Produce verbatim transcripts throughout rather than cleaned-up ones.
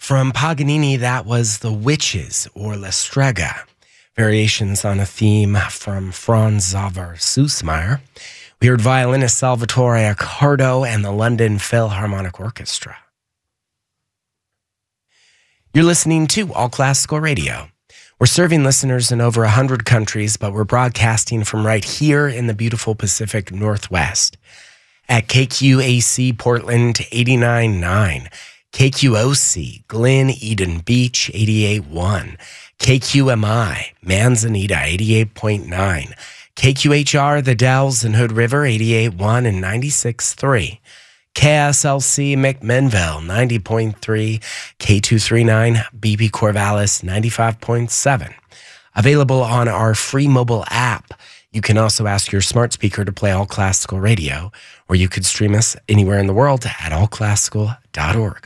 From Paganini, that was The Witches, or La Strega, variations on a theme from Franz Xaver Süssmayr. We heard violinist Salvatore Accardo and the London Philharmonic Orchestra. You're listening to All Classical Radio. We're serving listeners in over one hundred countries, but we're broadcasting from right here in the beautiful Pacific Northwest at K Q A C Portland eighty-nine point nine, K Q O C Glen Eden Beach eighty-eight point one, K Q M I Manzanita eighty-eight point nine, K Q H R The Dells and Hood River eighty-eight point one and ninety-six point three, K S L C McMinnville ninety point three, K two thirty-nine B P Corvallis ninety-five point seven. Available on our free mobile app. You can also ask your smart speaker to play All Classical Radio, or you could stream us anywhere in the world at all classical dot org.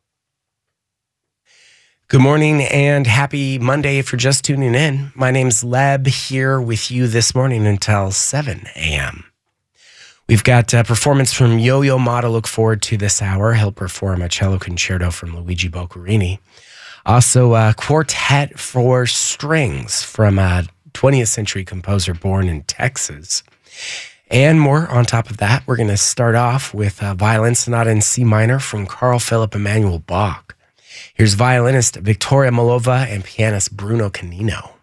Good morning and happy Monday if you're just tuning in. My name's Leb, here with you this morning until seven a.m. We've got a performance from Yo-Yo Ma to look forward to this hour. He'll perform a cello concerto from Luigi Boccherini. Also, a quartet for strings from a twentieth century composer born in Texas. And more on top of that. We're going to start off with a violin sonata in C minor from Carl Philipp Emanuel Bach. Here's violinist Victoria Malova and pianist Bruno Canino.